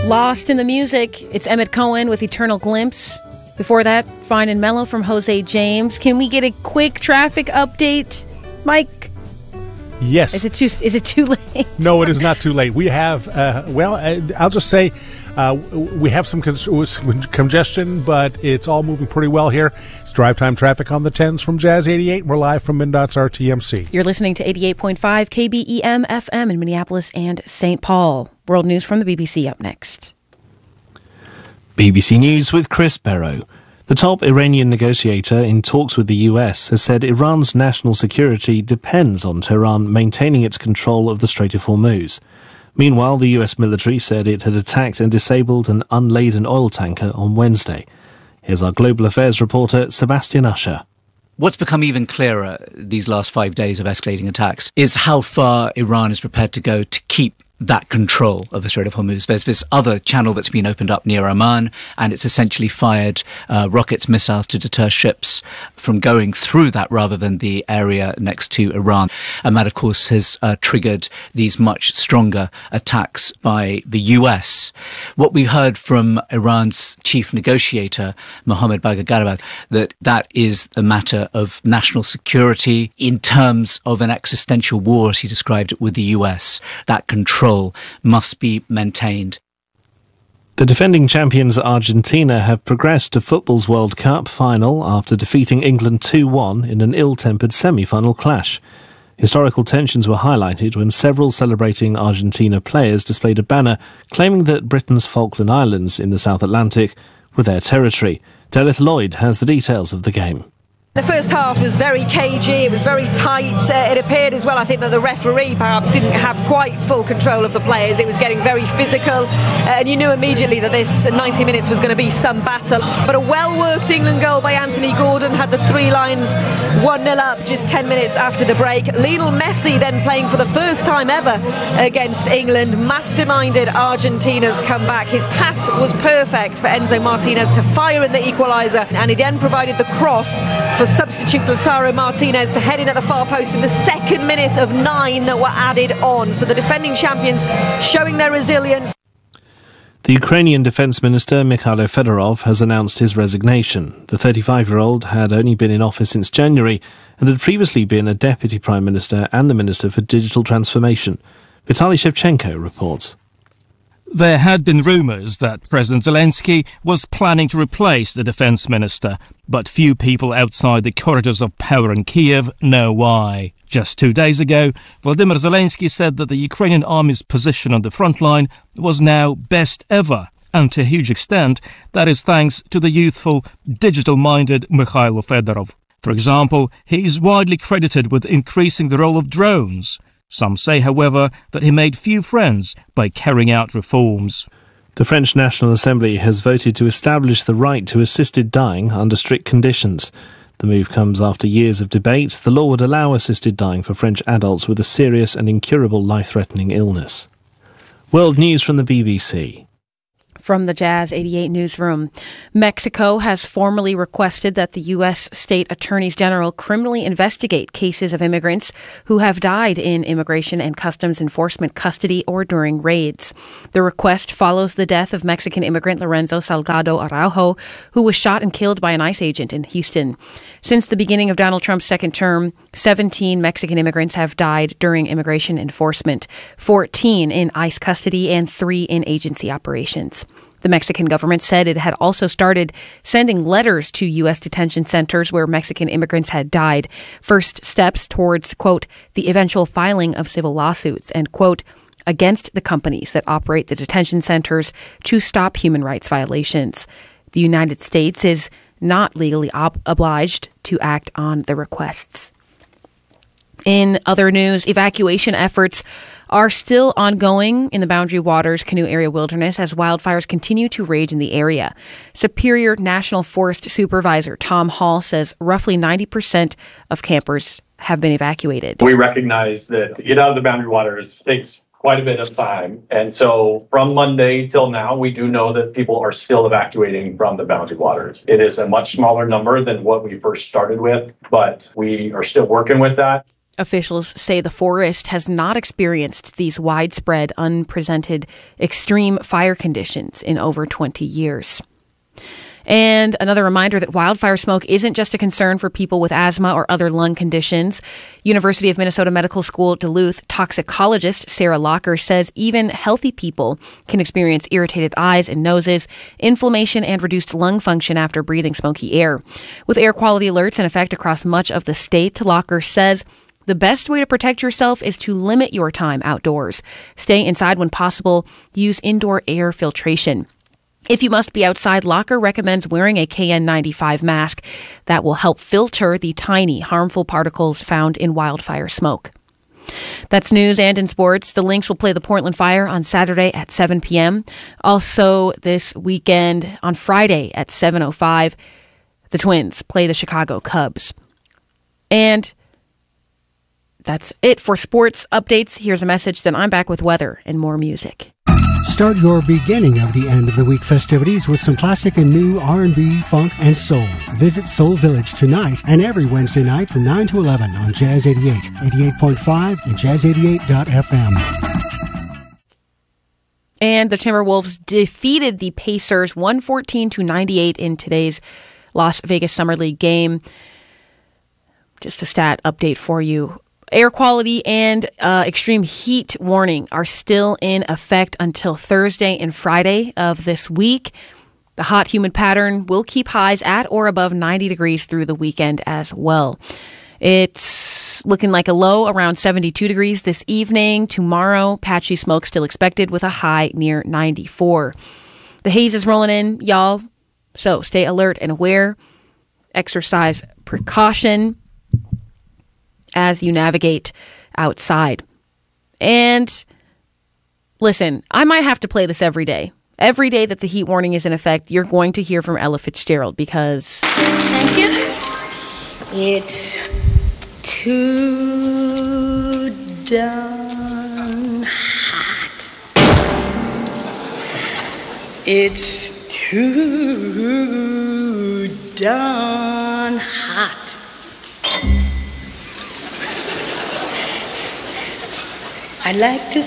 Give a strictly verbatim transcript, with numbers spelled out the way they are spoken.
Lost in the music, it's Emmett Cohen with Eternal Glimpse. Before that, Fine and Mellow from Jose James. Can we get a quick traffic update, Mike? Yes. Is it too, is it too late? No, it is not too late. We have, uh, well, I'll just say uh, we have some con- congestion, but it's all moving pretty well here. It's drive time traffic on the tens from Jazz eighty-eight. We're live from MnDOT's R T M C. You're listening to eighty-eight point five K B E M F M in Minneapolis and Saint Paul. World news from the B B C up next. B B C News with Chris Barrow. The top Iranian negotiator in talks with the U S has said Iran's national security depends on Tehran maintaining its control of the Strait of Hormuz. Meanwhile, the U S military said it had attacked and disabled an unladen oil tanker on Wednesday. Here's our global affairs reporter, Sebastian Usher. What's become even clearer these last five days of escalating attacks is how far Iran is prepared to go to keep that control of the Strait of Hormuz. There's this other channel that's been opened up near Oman, and it's essentially fired uh, rockets, missiles to deter ships from going through that rather than the area next to Iran. And that, of course, has uh, triggered these much stronger attacks by the U S. What we heard from Iran's chief negotiator, Mohammad Bagher Ghalibaf, that that is a matter of national security in terms of an existential war, as he described it, with the U S. That control must be maintained. The defending champions Argentina have progressed to football's World Cup final after defeating England two one in an ill-tempered semi-final clash. Historical tensions were highlighted when several celebrating Argentina players displayed a banner claiming that Britain's Falkland Islands in the South Atlantic were their territory. Delith Lloyd has the details of the game. The first half was very cagey, it was very tight. Uh, it appeared as well, I think, that the referee perhaps didn't have quite full control of the players. It was getting very physical, uh, and you knew immediately that this ninety minutes was going to be some battle. But a well-worked England goal by Anthony Gordon had the three lines one nil up just ten minutes after the break. Lionel Messi then playing for the first time ever against England, masterminded Argentina's comeback. His pass was perfect for Enzo Martinez to fire in the equaliser, and he then provided the cross for substitute Lautaro Martinez to head in at the far post in the second minute of nine that were added on. So the defending champions showing their resilience. The Ukrainian Defence Minister Mikhailo Fedorov has announced his resignation. The thirty-five-year-old had only been in office since January and had previously been a Deputy Prime Minister and the Minister for Digital Transformation. Vitaly Shevchenko reports. There had been rumours that President Zelensky was planning to replace the defence minister, but few people outside the corridors of power in Kiev know why. Just two days ago, Volodymyr Zelensky said that the Ukrainian army's position on the front line was now best ever, and to a huge extent, that is thanks to the youthful, digital-minded Mikhailo Fedorov. For example, he is widely credited with increasing the role of drones. Some say, however, that he made few friends by carrying out reforms. The French National Assembly has voted to establish the right to assisted dying under strict conditions. The move comes after years of debate. The law would allow assisted dying for French adults with a serious and incurable life-threatening illness. World news from the B B C. From the Jazz eighty-eight newsroom, Mexico has formally requested that the U S state attorneys general criminally investigate cases of immigrants who have died in Immigration and Customs Enforcement custody or during raids. The request follows the death of Mexican immigrant Lorenzo Salgado Araujo, who was shot and killed by an ICE agent in Houston. Since the beginning of Donald Trump's second term, seventeen Mexican immigrants have died during immigration enforcement, fourteen in ICE custody and three in agency operations. The Mexican government said it had also started sending letters to U S detention centers where Mexican immigrants had died, first steps towards, quote, the eventual filing of civil lawsuits, and, quote, against the companies that operate the detention centers to stop human rights violations. The United States is not legally ob- obliged to act on the requests. In other news, evacuation efforts are still ongoing in the Boundary Waters Canoe Area Wilderness as wildfires continue to rage in the area. Superior National Forest Supervisor Tom Hall says roughly ninety percent of campers have been evacuated. We recognize that to get out of the Boundary Waters takes quite a bit of time. And so from Monday till now, we do know that people are still evacuating from the Boundary Waters. It is a much smaller number than what we first started with, but we are still working with that. Officials say the forest has not experienced these widespread, unprecedented, extreme fire conditions in over twenty years. And another reminder that wildfire smoke isn't just a concern for people with asthma or other lung conditions. University of Minnesota Medical School Duluth toxicologist Sarah Locker says even healthy people can experience irritated eyes and noses, inflammation, and reduced lung function after breathing smoky air. With air quality alerts in effect across much of the state, Locker says the best way to protect yourself is to limit your time outdoors. Stay inside when possible. Use indoor air filtration. If you must be outside, Locker recommends wearing a K N ninety-five mask that will help filter the tiny, harmful particles found in wildfire smoke. That's news. And in sports, the Lynx will play the Portland Fire on Saturday at seven p.m. Also this weekend on Friday at seven oh five, the Twins play the Chicago Cubs. And that's it for sports updates. Here's a message, then I'm back with weather and more music. Start your beginning of the end of the week festivities with some classic and new R and B, funk, and soul. Visit Soul Village tonight and every Wednesday night from nine to eleven on Jazz eighty-eight, eighty-eight point five, and jazz eighty-eight dot f m. And the Timberwolves defeated the Pacers one fourteen to ninety-eight in today's Las Vegas Summer League game. Just a stat update for you. Air quality and uh, extreme heat warning are still in effect until Thursday and Friday of this week. The hot, humid pattern will keep highs at or above ninety degrees through the weekend as well. It's looking like a low around seventy-two degrees this evening. Tomorrow, patchy smoke still expected with a high near ninety-four. The haze is rolling in, y'all, so stay alert and aware. Exercise precaution as you navigate outside. And listen, I might have to play this every day. Every day that the heat warning is in effect, you're going to hear from Ella Fitzgerald because... Thank you. It's too darn hot. It's too darn hot. I like to